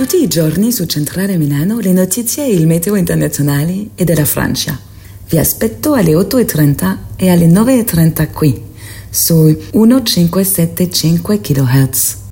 Tutti i giorni su Centrale Milano le notizie e il meteo internazionale e della Francia. Vi aspetto alle 8:30 e alle 9:30 qui, su 1575 kHz.